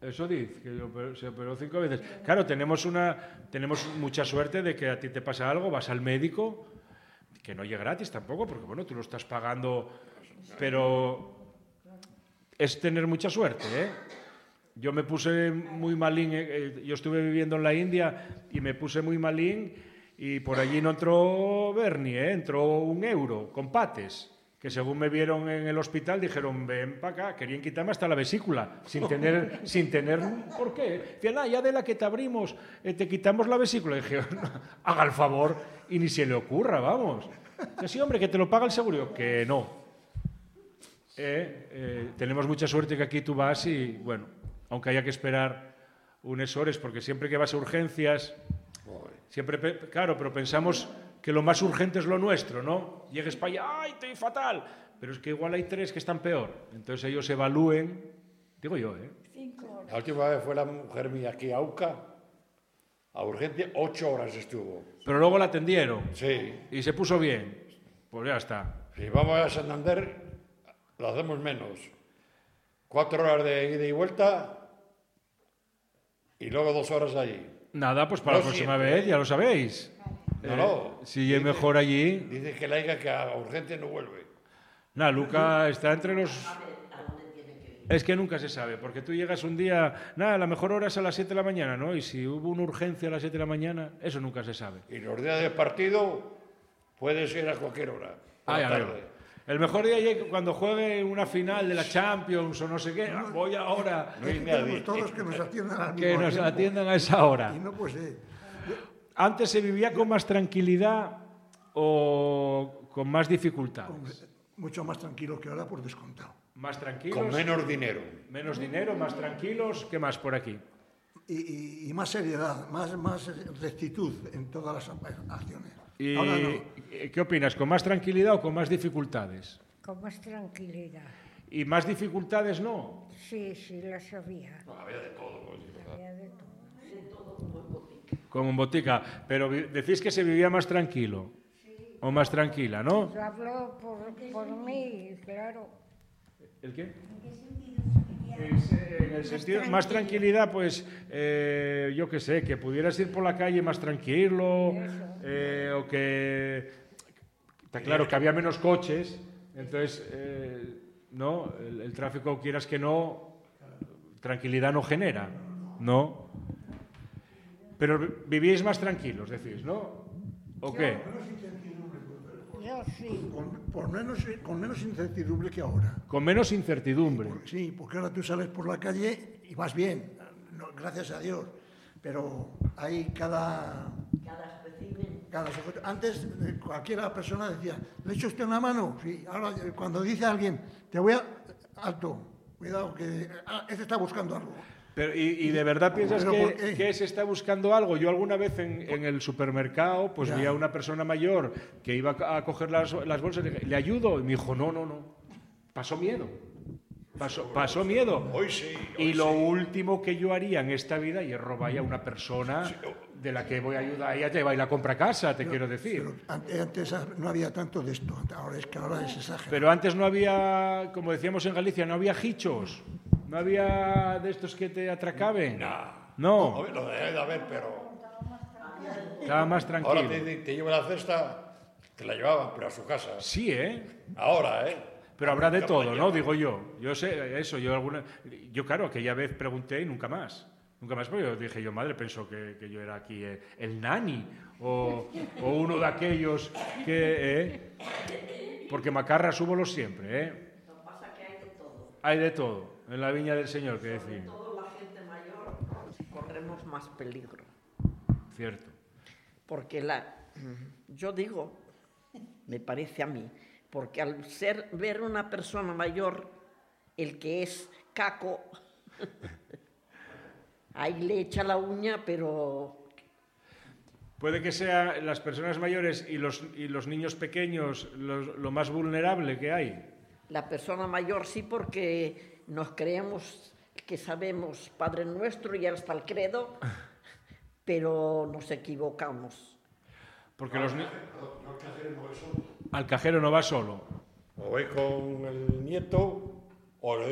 Eso dice, que se operó 5 veces. Claro, tenemos mucha suerte de que a ti te pasa algo, vas al médico, que no llega gratis tampoco, porque bueno, tú lo estás pagando, pero es tener mucha suerte, ¿eh? Yo me puse muy malín, yo estuve viviendo en la India y me puse muy malín y por allí no entró Bernie, entró €1 con pates, que según me vieron en el hospital dijeron, ven para acá, querían quitarme hasta la vesícula, sin tener ¿por qué? Decían, ya de la que te abrimos, te quitamos la vesícula. Y dije, no, haga el favor y ni se le ocurra, vamos. Dice, sí, hombre, que te lo paga el seguro. Que no. Tenemos mucha suerte que aquí tú vas y, bueno, aunque haya que esperar unas horas, porque siempre que vas a urgencias, claro, pero pensamos que lo más urgente es lo nuestro, ¿no? Llegues para allá, ¡ay, estoy fatal! Pero es que igual hay 3 que están peor. Entonces ellos evalúen, digo yo, 5 horas. La última vez fue la mujer mía aquí a UCA, a urgencia, 8 horas estuvo. Pero luego la atendieron. Sí. Y se puso bien. Pues ya está. Si vamos a Santander, lo hacemos menos. 4 horas de ida y vuelta y luego 2 horas allí. Nada, pues para la próxima vez, ya lo sabéis. No. Si es mejor allí. Dice que la hija que a urgencia no vuelve. Nada, Luca está entre los... Es que nunca se sabe, porque tú llegas un día... Nada, la mejor hora es a las 7 de la mañana, ¿no? Y si hubo una urgencia a las 7 de la mañana, eso nunca se sabe. Y los días de partido puede ser a cualquier hora. Ya veo. El mejor día es cuando juegue una final de la Champions o no sé qué. Voy ahora. No hay todos que nos atiendan al mismo Que nos tiempo. atiendan a esa hora. Y no, pues ¿Antes se vivía con más tranquilidad o con más dificultades? mucho más tranquilo que ahora, por descontado. Más tranquilos. Con menos dinero. Menos dinero, más tranquilos. ¿Qué más por aquí? Y más seriedad, más rectitud en todas las acciones. ¿Y Ahora no. qué opinas? ¿Con más tranquilidad o con más dificultades? Con más tranquilidad. ¿Y más dificultades no? Sí, las había. Había de todo. Había de todo. Como en botica. Pero decís que se vivía más tranquilo. O más tranquila, ¿no? Yo hablo por mí, claro. ¿El qué? En el sentido, más tranquilidad, pues, yo qué sé, que pudieras ir por la calle más tranquilo, o que, está claro que había menos coches, entonces, no, el tráfico, quieras que no, tranquilidad no genera, ¿no? Pero vivíais más tranquilos, decís, ¿no? ¿O qué? Yo sí. Con menos incertidumbre que ahora. Con menos incertidumbre. Sí, porque ahora tú sales por la calle y vas bien, gracias a Dios. Pero hay cada sujeto. Antes cualquier persona decía, ¿le echa usted una mano? Sí. Ahora cuando dice alguien, te voy a... Alto, cuidado, que este está buscando algo. Pero, ¿y de verdad piensas que se está buscando algo? Yo alguna vez en el supermercado pues vi a una persona mayor que iba a coger las bolsas y le ayudo y me dijo, no. Pasó miedo. Pasó miedo. Hoy sí. Y lo último que yo haría en esta vida es robar a una persona de la que voy a ayudar. Ella te va y la compra a casa, te quiero decir. Pero antes no había tanto de esto. Ahora es exagerado. Pero antes no había, como decíamos en Galicia, no había hichos. No había de estos que te atracaben. No. Lo debe de haber, pero... Estaba más tranquilo. Ahora te lleva la cesta, te la llevaban, pero a su casa. Sí, Ahora, Pero habrá de todo, ¿no? Digo yo. Yo sé eso. Yo claro, aquella vez pregunté y nunca más. Nunca más, porque yo dije, madre, pensó que yo era aquí el nani o uno de aquellos que... porque macarras hubo los siempre, Lo que pasa es que hay de todo. Hay de todo, en la viña del Señor, que Sobre decir. todo la gente mayor corremos más peligro. Cierto. Porque yo digo, me parece a mí, porque al ver una persona mayor, el que es caco, ahí le echa la uña, pero... Puede que sean las personas mayores y los niños pequeños lo más vulnerable que hay. La persona mayor sí, porque nos creemos que sabemos Padre Nuestro y hasta el credo, pero nos equivocamos. Porque al cajero no va solo. O voy con el nieto, o le